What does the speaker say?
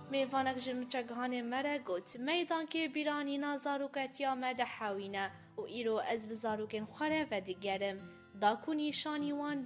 میوانک جنوچه گهان مره گوت میدان که بیرانی نا زاروکت یا مده حاوینه و ایرو از بزاروکن خوره و دیگرم دا کنی شانیوان